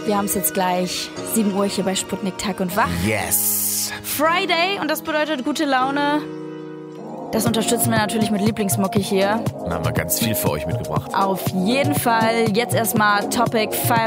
Wir haben es jetzt gleich 7 Uhr hier bei Sputnik Tag und Wach. Yes! Friday und das bedeutet gute Laune. Das unterstützen wir natürlich mit Lieblingsmucke hier. Dann haben wir ganz viel für euch mitgebracht. Auf jeden Fall. Jetzt erstmal Topic Fire